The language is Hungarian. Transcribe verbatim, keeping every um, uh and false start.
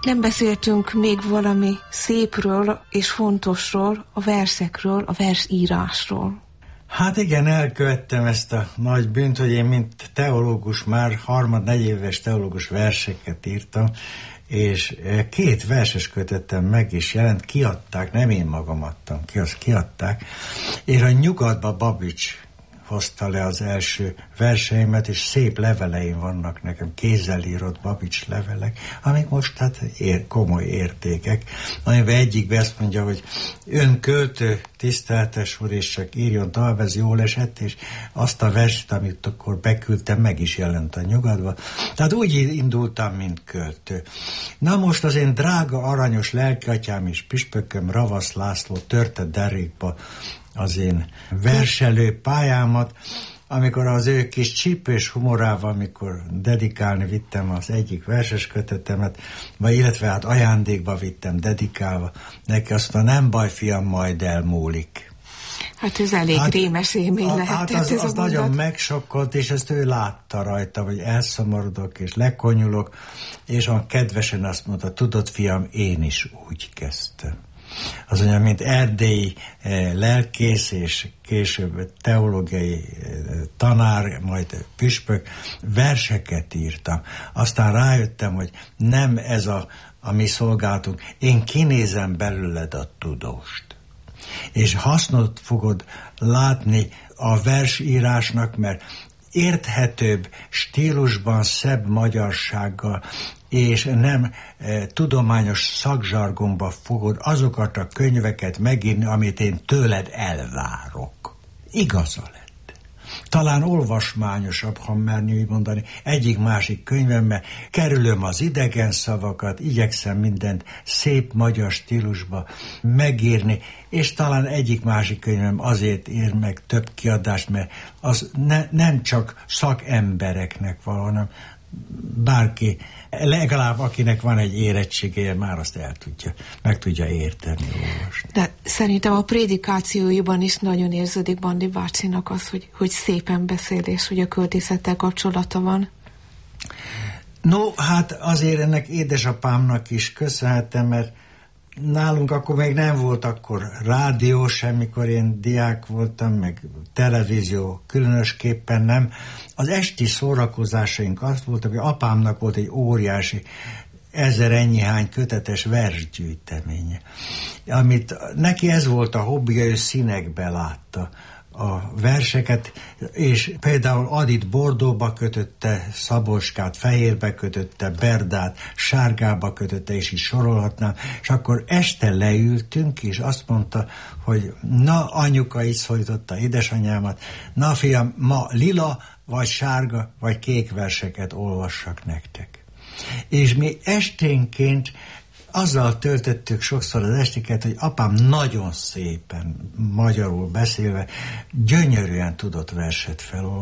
Nem beszéltünk még valami szépről és fontosról, a versekről, a versírásról. Hát igen, elkövettem ezt a nagy bűnt, hogy én mint teológus már harmad-negyedéves teológus verseket írtam, és két verses kötetem meg is jelent, kiadták, nem én magam adtam ki, azt kiadták, és a Nyugatba Babics hozta le az első verseimet, és szép leveleim vannak nekem, kézzel írott Babics levelek, amik most hát ér, komoly értékek, amiben egyikben azt mondja, hogy ön költő, tiszteltes úr, és csak írjon tovább, ez jól esett, és azt a verset, amit akkor beküldtem, meg is jelent a Nyugatba. Tehát úgy indultam, mint költő. Na most az én drága, aranyos lelkiatyám és püspököm, Ravasz László törte derékba az én verselő pályámat, amikor az ő kis csípős humorával, amikor dedikálni vittem az egyik verses kötetemet, vagy illetve hát ajándékba vittem dedikálva, neki azt mondta, nem baj, fiam, majd elmúlik. Hát ez elég hát, rémes élmény lehetett. Hát az, ez az a nagyon mondat. megsokkolt, és ezt ő látta rajta, hogy elszomorodok, és lekonyulok, és olyan kedvesen azt mondta, tudod, fiam, én is úgy kezdtem. Az mondja, mint erdélyi eh, lelkész és később teológiai eh, tanár, majd püspök, verseket írtam. Aztán rájöttem, hogy nem ez a, a mi szolgálatunk. Én kinézem belőled a tudóst. És hasznot fogod látni a versírásnak, mert érthetőbb stílusban, szebb magyarsággal, és nem e, tudományos szakzsargonba fogod azokat a könyveket megírni, amit én tőled elvárok. Igaza lett. Talán olvasmányosabb, ha merni úgy mondani, egyik-másik könyvemben kerülöm az idegen szavakat, igyekszem mindent szép magyar stílusba megírni, és talán egyik-másik könyvem azért ír meg több kiadást, mert az ne, nem csak szakembereknek való, hanem bárki, legalább akinek van egy érettsége, már azt el tudja, meg tudja érteni, olvasni. De szerintem a prédikációiban is nagyon érződik Bandi bácsinak az, hogy, hogy szépen beszél, és hogy a költészettel kapcsolata van. No, hát azért ennek édesapámnak is köszönhetem, mert nálunk akkor még nem volt akkor rádió sem, mikor én diák voltam, meg televízió különösképpen nem. Az esti szórakozásaink azt volt, hogy apámnak volt egy óriási ezer ennyihány kötetes versgyűjteménye, amit neki ez volt a hobbija, ő színekbe látta a verseket, és például Adit bordóba kötötte, Szabolcskát fehérbe kötötte, Berdát sárgába kötötte, és is sorolhatnám, és akkor este leültünk, és azt mondta, hogy na, anyuka, így szólította édesanyámat, na fiam, ma lila, vagy sárga, vagy kék verseket olvassak nektek. És mi esténként azzal töltöttük sokszor az estiket, hogy apám nagyon szépen, magyarul beszélve, gyönyörűen tudott verset felolvasni.